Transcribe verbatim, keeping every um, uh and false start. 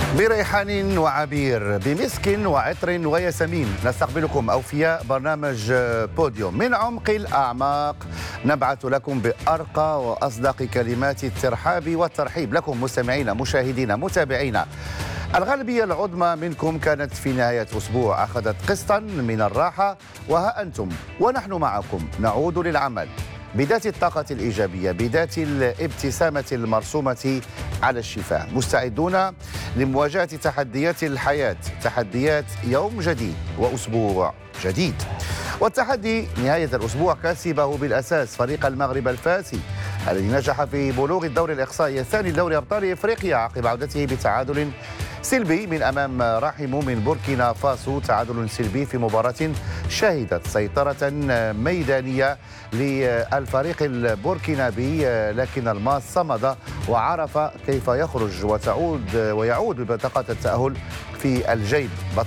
بريحان وعبير، بمسك وعطر وياسمين، نستقبلكم أوفياء برنامج بوديوم. من عمق الأعماق نبعث لكم بأرقى وأصدق كلمات الترحاب والترحيب لكم مستمعين مشاهدين متابعين. الغالبية العظمى منكم كانت في نهاية أسبوع أخذت قسطا من الراحة، وها أنتم ونحن معكم نعود للعمل بذات الطاقة الإيجابية، بذات الابتسامة المرسومة على الشفاه، مستعدون لمواجهة تحديات الحياة، تحديات يوم جديد وأسبوع جديد. والتحدي نهاية الأسبوع كسبه بالأساس فريق المغرب الفاسي الذي نجح في بلوغ الدور الإقصائي الثاني لدوري أبطال إفريقيا عقب عودته بتعادل سلبي من أمام راحمو من بوركينا فاسو، تعادل سلبي في مباراة شهدت سيطرة ميدانية للفريق البوركينابي، لكن الماس صمد وعرف كيف يخرج وتعود ويعود ببطاقة التأهل في الجيب.